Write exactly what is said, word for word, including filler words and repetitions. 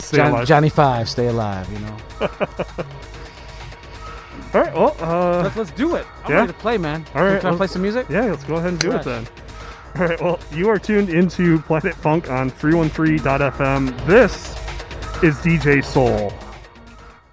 stay John, alive. Johnny Five, stay alive. You know. All right, well, uh, let's let's do it. I'm yeah? ready to play, man. All right, Can I let's- play some music? Yeah, let's go ahead and do Right. it then. All right, well, you are tuned into Planet Funk on three one three dot f m. This is D J Soul.